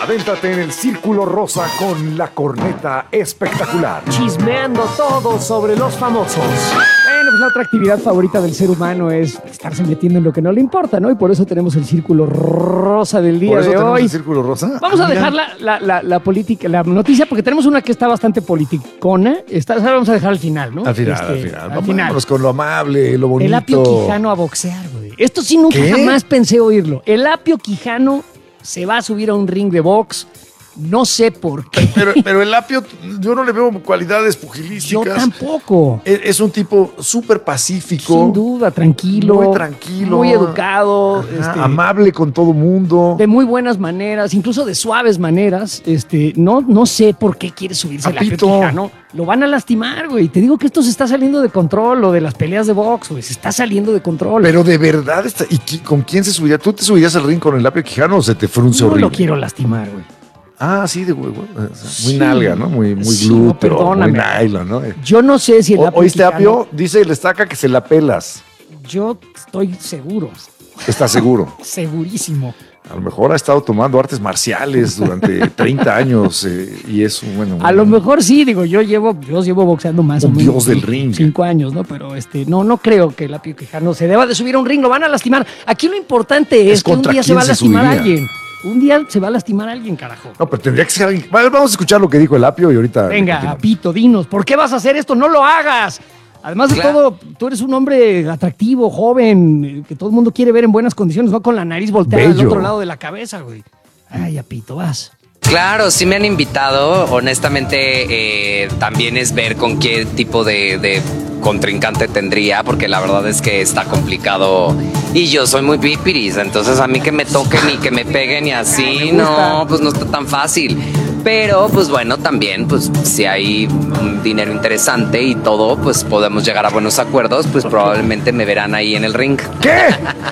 Adéntrate en el Círculo Rosa con la corneta espectacular. Chismeando todo sobre los famosos. Bueno, pues la otra actividad favorita del ser humano es estarse metiendo en lo que no le importa, ¿no? Y por eso tenemos el Círculo Rosa del día ¿Por eso de tenemos hoy. el Círculo Rosa? Vamos a dejar la política, la noticia, porque tenemos una que está bastante politicona. Esa la vamos a dejar al final, ¿no? Al final. Vámonos con lo amable, lo bonito. El Apio Quijano a boxear, güey. Esto sí nunca jamás pensé oírlo. El Apio Quijano se va a subir a un ring de box. No sé por qué. Pero el Apio, yo no le veo cualidades pugilísticas. Yo tampoco. Es un tipo súper pacífico. Sin duda, tranquilo. Muy tranquilo. Muy educado. Amable con todo mundo. De muy buenas maneras, incluso de suaves maneras. No sé por qué quiere subirse el Apio Quijano. Lo van a lastimar, güey. Te digo que esto se está saliendo de control, lo de las peleas de box, güey. Se está saliendo de control. Pero de verdad, ¿y con quién se subiría? ¿Tú te subirías al ring con el Apio Quijano o se te frunce horrible? No lo quiero lastimar, güey. Ah, sí, muy nalga, ¿no? Muy sí, glúteo, no, perdóname. muy nylon, ¿no? Yo no sé si el Apio ¿Oíste, Quijano, Apio? Dice el estaca que se la pelas. Yo estoy seguro. ¿Estás seguro? Segurísimo. A lo mejor ha estado tomando artes marciales durante 30 años y es un bueno. A lo mejor sí, digo, yo llevo boxeando más o menos. Un dios del ring. 5 años, ¿no? Pero no creo que el Apio Quijano se deba de subir a un ring, lo van a lastimar. Aquí lo importante es que un día se va a lastimar a alguien. Un día se va a lastimar a alguien, carajo. No, pero tendría que ser alguien. Vale, vamos a escuchar lo que dijo el Apio y ahorita. Venga, Apito, dinos, ¿por qué vas a hacer esto? ¡No lo hagas! Además de todo, tú eres un hombre atractivo, joven, que todo el mundo quiere ver en buenas condiciones, no con la nariz volteada al otro lado de la cabeza, güey. Ay, Apito, vas. Claro, sí me han invitado. Honestamente, también es ver con qué tipo de contrincante tendría, porque la verdad es que está complicado. Y yo soy muy pipiris, entonces a mí que me toquen y que me peguen y así, no, pues no está tan fácil. Pero, pues bueno, también, pues si hay un dinero interesante y todo, pues podemos llegar a buenos acuerdos, pues probablemente me verán ahí en el ring. ¿Qué?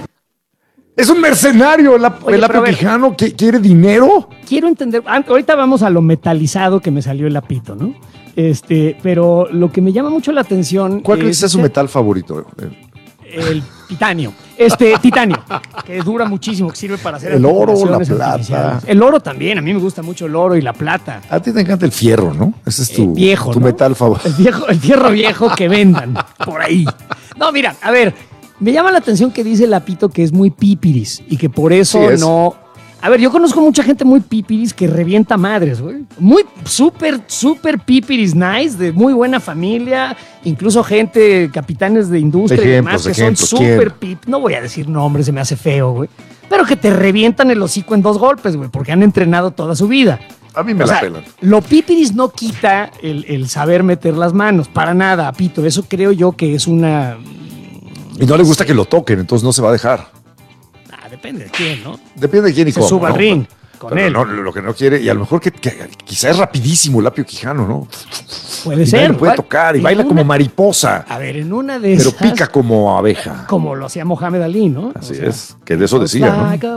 Es un mercenario el Apio Quijano que quiere dinero. Quiero entender, ahorita vamos a lo metalizado que me salió el Apito, ¿no? Pero lo que me llama mucho la atención. ¿Cuál crees que es su metal favorito? El titanio. Titanio, que dura muchísimo, que sirve para hacer el oro, la plata. El oro también, a mí me gusta mucho el oro y la plata. A ti te encanta el fierro, ¿no? Ese es tu viejo, tu ¿no? metal favorito. El fierro viejo que vendan por ahí. No, mira, a ver, me llama la atención que dice el Apito que es muy pipiris y que por eso no. A ver, yo conozco mucha gente muy pipiris que revienta madres, güey. Muy súper pipiris nice, de muy buena familia, incluso gente, capitanes de industria y demás, que son súper pip. No voy a decir nombres, se me hace feo, güey. Pero que te revientan el hocico en 2 golpes, güey, porque han entrenado toda su vida. A mí me la pelan. Lo pipiris no quita el saber meter las manos, para nada, Apito. Eso creo yo que es una... Y no le gusta que lo toquen, entonces no se va a dejar. Depende de quién, ¿no? Depende de quién y cómo. Se suba al ring con él. No, lo que no quiere, y a lo mejor que quizá es rapidísimo el Apio Quijano, ¿no? Puede ser. Le puede tocar y baila como mariposa. A ver, en una de esas. Pero pica como abeja. Como lo hacía Mohamed Ali, ¿no? Así es, que de eso decía, ¿no?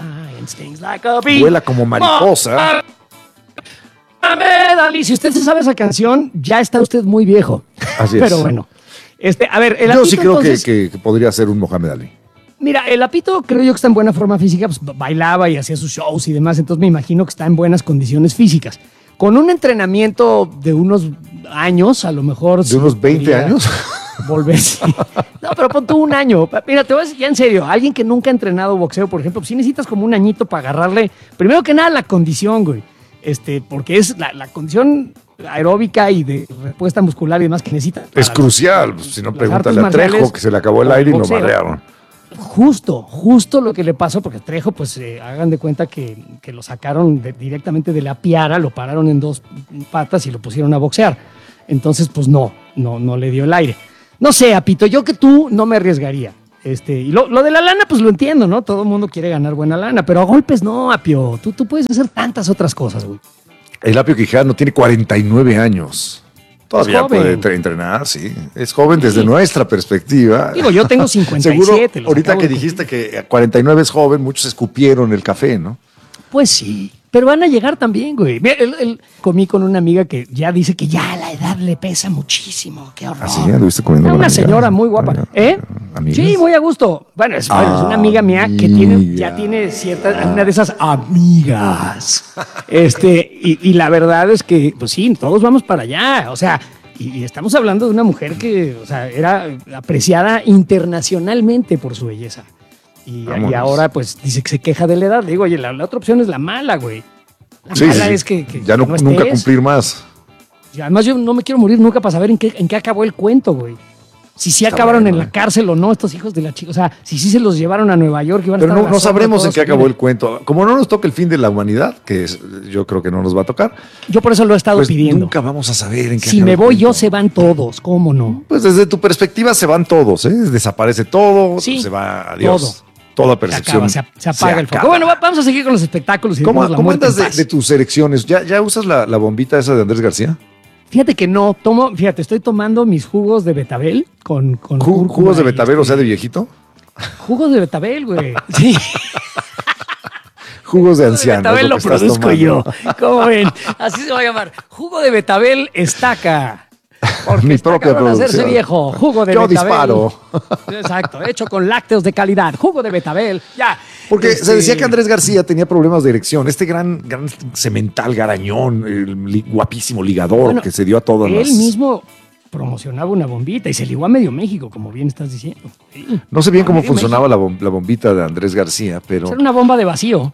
Vuela como mariposa. Mohamed Ali, si usted se sabe esa canción, ya está usted muy viejo. Así es. Pero bueno. A ver, el Yo Apito, sí creo entonces, que podría ser un Mohamed Ali. Mira, el Apito creo yo que está en buena forma física, pues bailaba y hacía sus shows y demás, entonces me imagino que está en buenas condiciones físicas. Con un entrenamiento de unos años, a lo mejor... ¿De unos 20 años? Volverse. No, pero pon tú un año. Mira, te voy a decir ya en serio, alguien que nunca ha entrenado boxeo, por ejemplo, pues sí necesitas como un añito para agarrarle, primero que nada, la condición, güey. Porque es la condición aeróbica y de respuesta muscular y demás que necesita. Es crucial, si no pregúntale a Trejo que se le acabó el aire y lo madrearon. Justo lo que le pasó, porque Trejo, pues hagan de cuenta que lo sacaron directamente de la piara, lo pararon en 2 patas y lo pusieron a boxear. Entonces, pues no le dio el aire. No sé, Apito, yo que tú no me arriesgaría. Y lo de la lana, pues lo entiendo, ¿no? Todo el mundo quiere ganar buena lana, pero a golpes no, Apio. Tú puedes hacer tantas otras cosas, güey. El Apio Quijano tiene 49 años. Todavía puede entrenar, sí. Es joven desde nuestra perspectiva. Digo, yo tengo 57. Seguro, ahorita que dijiste que a 49 es joven, muchos escupieron el café, ¿no? Pues sí. Pero van a llegar también, güey. Mira, comí con una amiga que ya dice que ya la edad le pesa muchísimo. Qué horror. Así ya lo viste comiendo. Una señora muy guapa. ¿Amigas? Sí, muy a gusto. Bueno, es una amiga mía que ya tiene cierta, una de esas amigas. Y la verdad es que, pues sí, todos vamos para allá. O sea, y estamos hablando de una mujer que, o sea, era apreciada internacionalmente por su belleza. Y ahora, pues, dice que se queja de la edad. Le digo, oye, la otra opción es la mala, güey. La mala es que ya no nunca cumplir más. Y además, yo no me quiero morir nunca para saber en qué acabó el cuento, güey. Si sí acabaron en la cárcel o no estos hijos de la chica. O sea, si sí se los llevaron a Nueva York. Pero no sabremos en qué acabó el cuento. Como no nos toca el fin de la humanidad, yo creo que no nos va a tocar. Yo por eso lo he estado pidiendo. Nunca vamos a saber en qué Si me voy yo, se van todos. ¿Cómo no? Pues desde tu perspectiva se van todos, ¿eh? Desaparece todo, se va, adiós. Todo. Toda percepción. Se apaga el foco. Bueno, vamos a seguir con los espectáculos. ¿Cómo andas de tus erecciones? ¿Ya usas la bombita esa de Andrés García? Fíjate que no, estoy tomando mis jugos de betabel con ¿Jugos de betabel, o sea, de viejito? Jugos de betabel, güey. Sí. Jugos de anciano. Betabel lo produzco yo. ¿Cómo ven? Así se va a llamar. Jugo de betabel Estaca. Porque mi propia producción. Hacerse viejo. Jugo de yo betabel. Disparo. Exacto. Hecho con lácteos de calidad. Jugo de betabel. Ya. Porque se decía que Andrés García tenía problemas de erección. Este gran semental garañón, el guapísimo ligador que se dio a todas él mismo promocionaba una bombita y se ligó a medio México, como bien estás diciendo. Sí. No sé bien cómo funcionaba la bombita de Andrés García, pero... Era una bomba de vacío.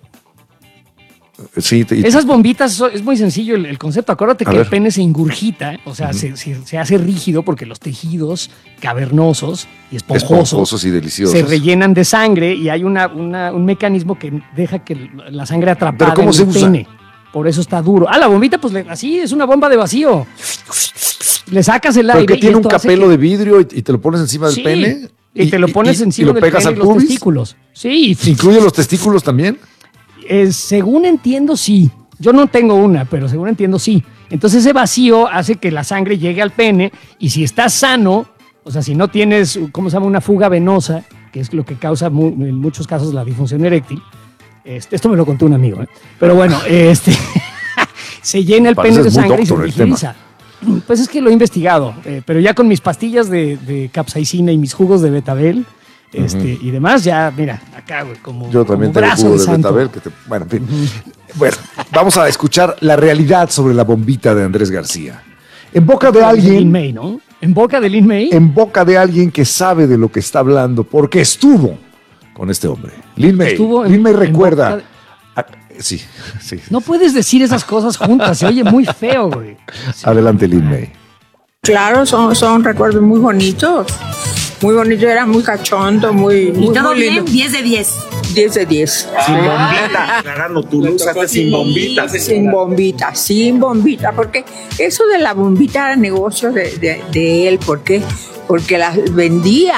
Sí, esas bombitas, es muy sencillo el concepto. Acuérdate que el pene se ingurgita, o sea, se hace rígido porque los tejidos cavernosos y esponjosos y deliciosos se rellenan de sangre y hay un mecanismo que deja que la sangre atrapada en el pene. Por eso está duro. La bombita, pues así, es una bomba de vacío. Le sacas el aire. Porque tiene un capelo de vidrio y te lo pones encima del pene. Y te lo pones encima del pene y los testículos. Sí. ¿Incluye los testículos también? Según entiendo, sí. Yo no tengo una, pero según entiendo, sí. Entonces ese vacío hace que la sangre llegue al pene y si estás sano, o sea, si no tienes, ¿cómo se llama? Una fuga venosa, que es lo que causa en muchos casos la disfunción eréctil. Esto me lo contó un amigo, ¿eh? Pero bueno, se llena el pene de sangre y se utiliza. Pues es que lo he investigado, pero ya con mis pastillas de capsaicina y mis jugos de betabel, y demás, ya, mira, acá, güey, como yo también tengo jugo de betabel. Bueno, en fin. Bueno, vamos a escuchar la realidad sobre la bombita de Andrés García. En boca de alguien... Lin May, ¿no? ¿En boca de Lin May? En boca de alguien que sabe de lo que está hablando, porque estuvo con este hombre. Lin May. Lin May recuerda... Sí. No puedes decir esas cosas juntas, se oye muy feo, güey. Sí. Adelante, Lin May. Claro, son recuerdos muy bonitos. Muy bonito, era muy cachondo, muy todo bien, lindo. 10 de 10. 10 de 10. Sin bombita. Claro, tú lo usaste sin bombita. Sin bombita, porque eso de la bombita era negocio de él. ¿Por qué? Porque las vendía,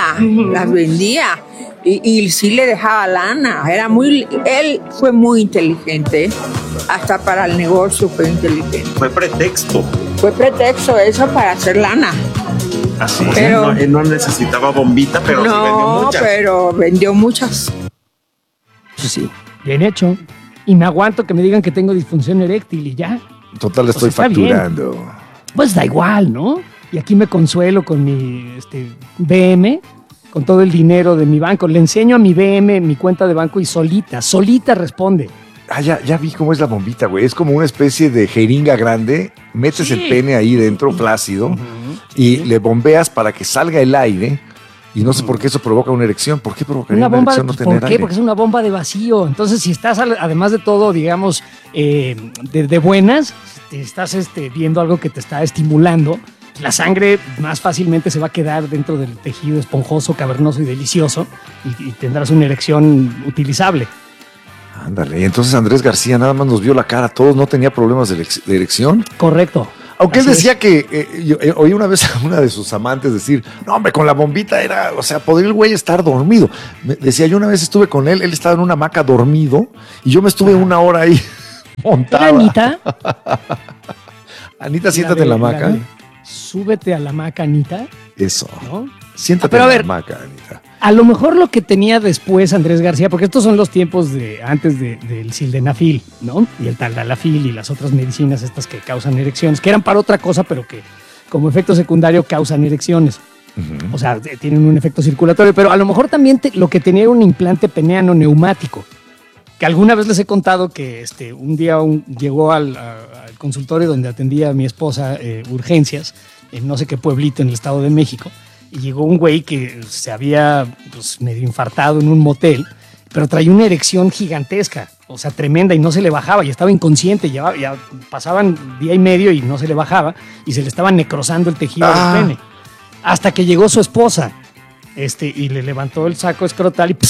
y sí le dejaba lana. Él fue muy inteligente, hasta para el negocio fue inteligente. Fue pretexto eso para hacer lana. Así es, él no necesitaba bombita, pero sí vendió muchas. Pero vendió muchas. Pues sí, bien hecho. Y me aguanto que me digan que tengo disfunción eréctil y ya. Total, estoy facturando. Bien. Pues da igual, ¿no? Y aquí me consuelo con mi BM, con todo el dinero de mi banco. Le enseño a mi BM mi cuenta de banco y solita responde. Ya vi cómo es la bombita, güey. Es como una especie de jeringa grande. Metes el pene ahí dentro, flácido, y le bombeas para que salga el aire. Y no sé por qué eso provoca una erección. ¿Por qué provocaría una erección no tener aire? ¿Por qué? Porque es una bomba de vacío. Entonces, si estás, además de todo, digamos, de buenas, estás viendo algo que te está estimulando, la sangre más fácilmente se va a quedar dentro del tejido esponjoso, cavernoso y delicioso, y tendrás una erección utilizable. Ándale, y entonces Andrés García nada más nos vio la cara a todos, no tenía problemas de erección. Correcto. Aunque él decía que, oí una vez a una de sus amantes decir, no hombre, con la bombita era, o sea, podría el güey estar dormido. Decía, yo una vez estuve con él estaba en una hamaca dormido, y yo me estuve una hora ahí montada. Anita? Anita, siéntate en la hamaca. Súbete a la hamaca, Anita. Eso. ¿No? Siéntate en la hamaca, Anita. A lo mejor lo que tenía después Andrés García, porque estos son los tiempos antes del sildenafil, ¿no? Y el taldalafil y las otras medicinas estas que causan erecciones, que eran para otra cosa, pero que como efecto secundario causan erecciones. O sea, tienen un efecto circulatorio, pero a lo mejor también lo que tenía era un implante peneano neumático, que alguna vez les he contado que un día llegó al consultorio donde atendía a mi esposa urgencias, en no sé qué pueblito en el Estado de México, y llegó un güey que se había medio infartado en un motel, pero traía una erección gigantesca, o sea, tremenda, y no se le bajaba, y estaba inconsciente, ya pasaban día y medio y no se le bajaba, y se le estaba necrosando el tejido del pene. Hasta que llegó su esposa, y le levantó el saco escrotal y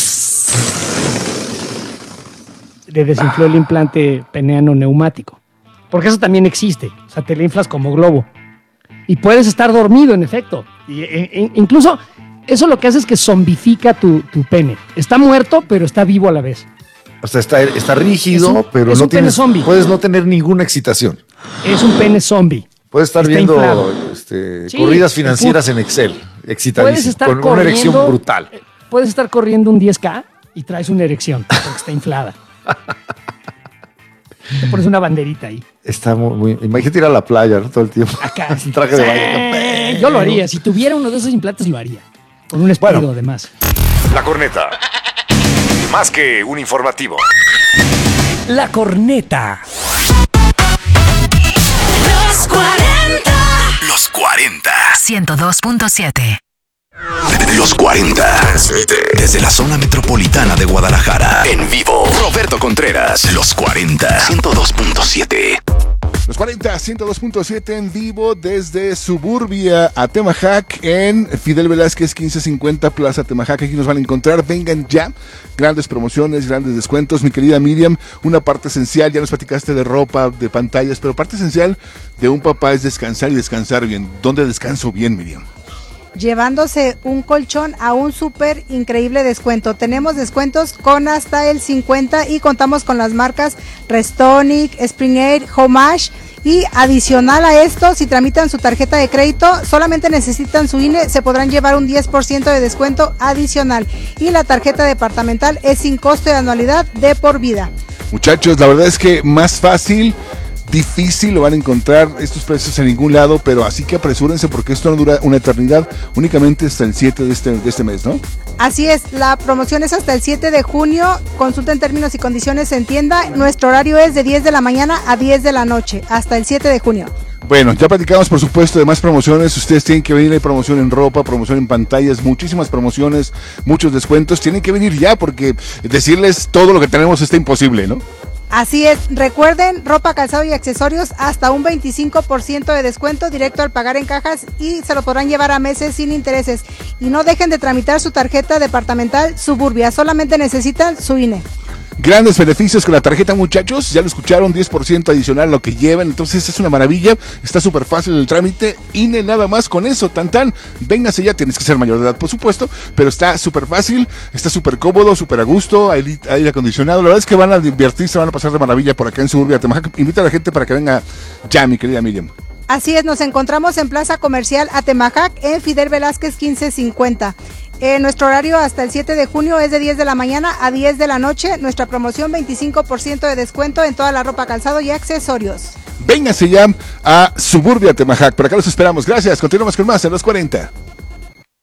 le desinfló el implante peneano neumático. Porque eso también existe, o sea, te le inflas como globo. Y puedes estar dormido, en efecto. Incluso eso lo que hace es que zombifica tu pene. Está muerto, pero está vivo a la vez. O sea, está rígido, pero no tienes, puedes no tener ninguna excitación. Es un pene zombie. Puedes estar viendo corridas financieras en Excel, excitadísimo, con una erección brutal. Puedes estar corriendo un 10K y traes una erección porque está inflada. Te pones una banderita ahí. Está muy... Imagínate ir a la playa, ¿no? Todo el tiempo. Acá. Un traje de baño. Yo lo haría. Si tuviera uno de esos implantes, lo haría. Con un espíritu, además. La corneta. Más que un informativo. La corneta. Los 40. Los 40. 102.7. Los 40. Transmite desde la zona metropolitana de Guadalajara. En vivo. Roberto Contreras. Los 40. 102.7. Los 40, 102.7 en vivo desde Suburbia a Temajac en Fidel Velázquez 1550 Plaza Temajac. Aquí nos van a encontrar, vengan ya. Grandes promociones, grandes descuentos. Mi querida Miriam, una parte esencial, ya nos platicaste de ropa, de pantallas, pero parte esencial de un papá es descansar y descansar bien. ¿Dónde descanso bien, Miriam? Llevándose un colchón a un súper increíble descuento. Tenemos descuentos con hasta el 50 y contamos con las marcas Restonic, Spring Air, Homage. Y adicional a esto, si tramitan su tarjeta de crédito, solamente necesitan su INE, se podrán llevar un 10% de descuento adicional. Y la tarjeta departamental es sin costo de anualidad de por vida. Muchachos, la verdad es que más fácil, difícil lo van a encontrar estos precios en ningún lado, pero así que apresúrense porque esto no dura una eternidad, únicamente hasta el 7 de este mes, ¿no? Así es, la promoción es hasta el 7 de junio, consulten términos y condiciones en tienda, nuestro horario es de 10 de la mañana a 10 de la noche, hasta el 7 de junio. Bueno, ya platicamos por supuesto de más promociones, ustedes tienen que venir, hay promoción en ropa, promoción en pantallas, muchísimas promociones, muchos descuentos, tienen que venir ya porque decirles todo lo que tenemos está imposible, ¿no? Así es, recuerden, ropa, calzado y accesorios hasta un 25% de descuento directo al pagar en cajas y se lo podrán llevar a meses sin intereses. Y no dejen de tramitar su tarjeta departamental Suburbia, solamente necesitan su INE. Grandes beneficios con la tarjeta, muchachos, ya lo escucharon, 10% adicional lo que llevan, entonces es una maravilla, está súper fácil el trámite, INE nada más con eso, véngase ya, tienes que ser mayor de edad por supuesto, pero está súper fácil, está súper cómodo, súper a gusto, aire acondicionado, la verdad es que van a divertirse, van a pasar de maravilla por acá en Suburbia Atemajac. Invita a la gente para que venga ya, mi querida Miriam. Así es, nos encontramos en Plaza Comercial Atemajac en Fidel Velázquez 1550. Nuestro horario hasta el 7 de junio es de 10 de la mañana a 10 de la noche. Nuestra promoción 25% de descuento en toda la ropa, calzado y accesorios. Véngase ya a Suburbia Atemajac, por acá los esperamos. Gracias, continuamos con más en los 40.